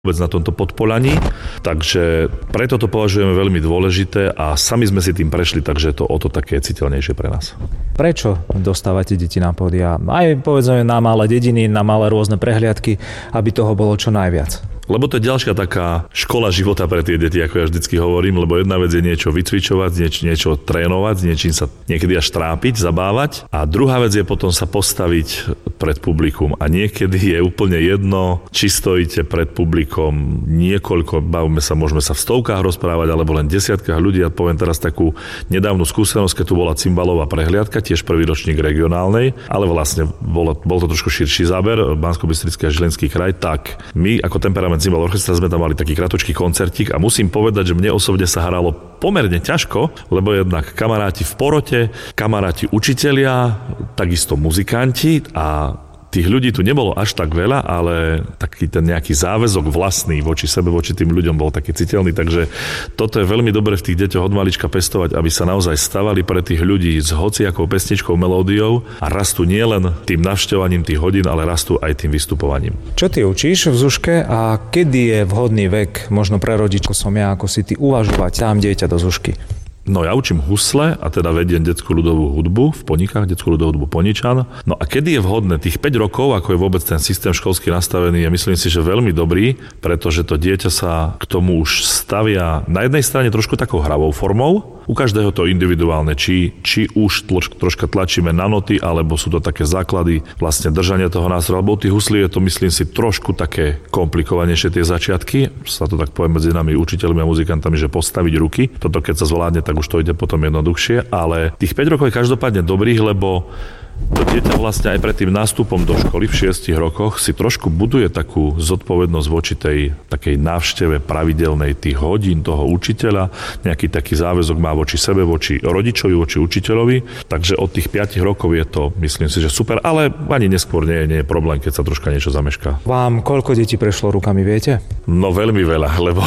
vôbec na tomto Podpolaní, takže preto to považujeme veľmi dôležité a sami sme si tým prešli, takže je to o to také citeľnejšie pre nás. Prečo dostávate deti na pódia? Aj povedzme na malé dediny, na malé rôzne prehliadky, aby toho bolo čo najviac? Lebo to je ďalšia taká škola života pre tie deti, ako ja vždycky hovorím, lebo jedna vec je niečo vycvičovať, niečo trénovať, s niečím sa niekedy až trápiť, zabávať a druhá vec je potom sa postaviť pred publikum a niekedy je úplne jedno, či stojíte pred publikom niekoľko, môžeme sa v stovkách rozprávať, alebo len desiatkách ľudí. Ja poviem teraz takú nedávnu skúsenosť, keď tu bola cymbalová prehliadka, tiež prvý ročník regionálnej, ale vlastne bol to trošku širší záber, Banskobystrický a Žilinský kraj, tak my ako Temperament Cymbal Orchestra sme tam mali taký kratočký koncertík a musím povedať, že mne osobne sa hralo pomerne ťažko, lebo jednak kamaráti v porote, kamaráti učitelia, takisto muzikanti a tých ľudí tu nebolo až tak veľa, ale taký ten nejaký záväzok vlastný voči sebe, voči tým ľuďom bol taký citeľný, takže toto je veľmi dobre v tých deťoch od malička pestovať, aby sa naozaj stavali pre tých ľudí s hociakou pesničkou, melódiou a rastú nielen tým navštevovaním tých hodín, ale rastú aj tým vystupovaním. Čo ty učíš v Zuške a kedy je vhodný vek, možno pre rodičov som ja, ako si ty uvažovať tam dieťa do Zušky? No ja učím husle a teda vediem detskú ľudovú hudbu v Ponikách, detskú ľudovú hudbu Poničan. No a kedy je vhodné? Tých 5 rokov, ako je vôbec ten systém školský nastavený, je myslím si, že veľmi dobrý, pretože to dieťa sa k tomu už stavia na jednej strane trošku takou hravou formou, u každého to individuálne, či už troška tlačíme na noty, alebo sú to také základy vlastne držania toho nástroja, alebo u tých huslí je to myslím si trošku také komplikovanejšie tie začiatky, sa to tak poviem medzi nami učiteľmi a muzikantami, že postaviť ruky. Toto keď sa zvládne, tak už to ide potom jednoduchšie, ale tých 5 rokov je každopádne dobrých, lebo to dieťa vlastne aj pred tým nástupom do školy v 6 rokoch si trošku buduje takú zodpovednosť voči tej takej návšteve pravidelnej tých hodín toho učiteľa, nejaký taký záväzok má voči sebe, voči rodičovi, voči učiteľovi, takže od tých 5 rokov je to, myslím si, že super, ale ani neskôr nie je problém, keď sa troška niečo zamešká. Vám koľko detí prešlo rukami, viete? No veľmi veľa, lebo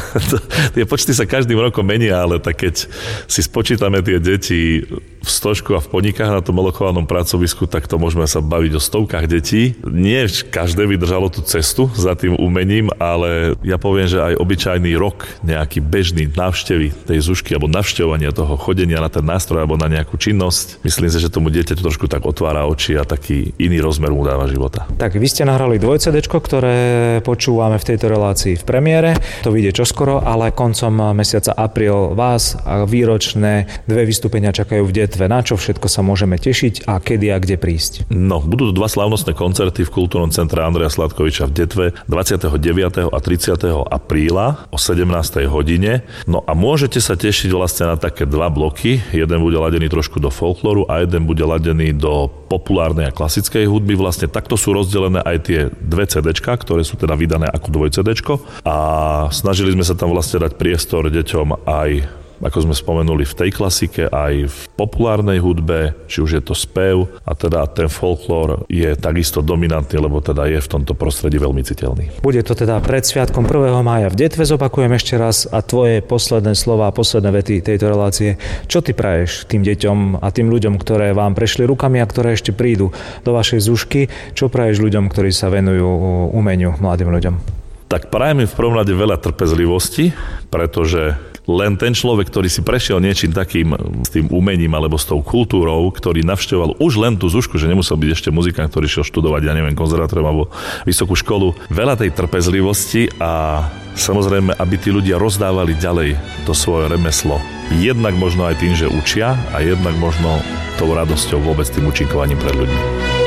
tie počty sa každým rokom menia, ale tak keď si spočítame tie deti v Stožku a v Ponikách na tom alokovanom pracovisku, tak to môžeme sa baviť o stovkách detí. Nie každé vydržalo tú cestu za tým umením, ale ja poviem, že aj obyčajný rok, nejaký bežný návštevy tej Zušky alebo navštevovania toho chodenia na ten nástroj alebo na nejakú činnosť, myslím si, že tomu dieťaťu trošku tak otvára oči a taký iný rozmer mu dáva života. Tak vy ste nahrali 2 CD-čko, ktoré počúvame v tejto relácii v premiére. To vyjde čoskoro, ale koncom mesiaca apríl vás a výročné 2 vystúpenia čakajú v Detve. Na čo všetko sa môžeme tešiť a kedy a kde prísť? No, budú to 2 slávnostné koncerty v Kultúrnom centre Andreja Sladkoviča v Detve 29. a 30. apríla o 17. hodine. No a môžete sa tešiť vlastne na také 2 bloky. Jeden bude ladený trošku do folklóru a jeden bude ladený do populárnej a klasickej hudby. Vlastne takto sú rozdelené aj tie 2 CDčka, ktoré sú teda vydané ako 2 CDčko. A snažili sme sa tam vlastne dať priestor deťom aj, ako sme spomenuli, v tej klasike, aj v populárnej hudbe, či už je to spev, a teda ten folklór je takisto dominantný, lebo teda je v tomto prostredí veľmi citeľný. Bude to teda pred sviatkom 1. mája v Detve, zopakujem ešte raz, a tvoje posledné slova, posledné vety tejto relácie. Čo ty praješ tým deťom a tým ľuďom, ktoré vám prešli rukami a ktoré ešte prídu do vašej Zušky? Čo praješ ľuďom, ktorí sa venujú umeniu, mladým ľuďom? Tak prajem im v prvom rade veľa trpezlivosti, pretože len ten človek, ktorý si prešiel niečím takým s tým umením alebo s tou kultúrou, ktorý navštevoval už len tú Zušku, že nemusel byť ešte muzikant, ktorý šiel študovať, konzervatórium alebo vysokú školu, veľa tej trpezlivosti a samozrejme, aby tí ľudia rozdávali ďalej to svoje remeslo. Jednak možno aj tým, že učia a jednak možno tou radosťou vôbec tým účinkovaním pred ľuďmi.